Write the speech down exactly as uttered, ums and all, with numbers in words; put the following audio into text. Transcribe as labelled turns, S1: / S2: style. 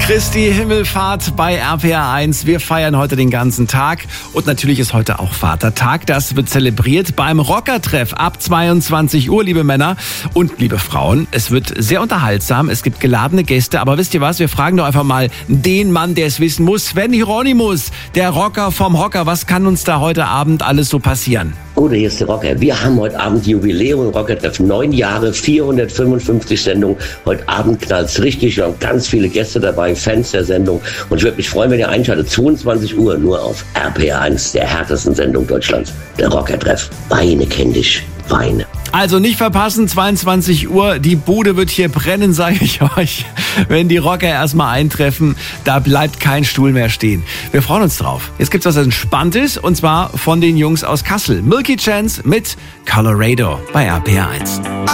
S1: Christi Himmelfahrt bei R P R eins. Wir feiern heute den ganzen Tag und natürlich ist heute auch Vatertag. Das wird zelebriert beim Rockertreff ab zweiundzwanzig Uhr, liebe Männer und liebe Frauen. Es wird sehr unterhaltsam, es gibt geladene Gäste, aber wisst ihr was, wir fragen doch einfach mal den Mann, der es wissen muss, Sven Hieronymus, der Rocker vom Hocker. Was kann uns da heute Abend alles so passieren?
S2: Gute, hier ist der Rocker. Wir haben heute Abend Jubiläum im Rockertreff. Neun Jahre, vierhundertfünfundfünfzig Sendungen. Heute Abend knallt's richtig. Wir haben ganz viele Gäste dabei, Fans der Sendung. Und ich würde mich freuen, wenn ihr einschaltet. zweiundzwanzig Uhr nur auf R P R eins, der härtesten Sendung Deutschlands. Der Rockertreff. Weine kenn dich. Weine.
S1: Also nicht verpassen, zweiundzwanzig Uhr, die Bude wird hier brennen, sage ich euch. Wenn die Rocker erstmal eintreffen, da bleibt kein Stuhl mehr stehen. Wir freuen uns drauf. Jetzt gibt's was Entspanntes und zwar von den Jungs aus Kassel. Milky Chance mit Colorado bei R P R eins.